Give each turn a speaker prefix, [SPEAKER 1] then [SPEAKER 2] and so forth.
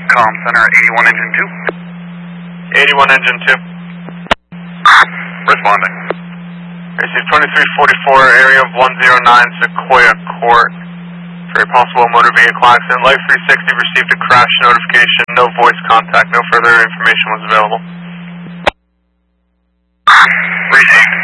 [SPEAKER 1] Comm Center, 81 Engine 2.
[SPEAKER 2] 81 Engine 2.
[SPEAKER 1] Responding.
[SPEAKER 2] Receive 2344, area of 109 Sequoia Court. For a possible motor vehicle accident. Life 360 received a crash notification. No voice contact. No further information was available.
[SPEAKER 1] Received.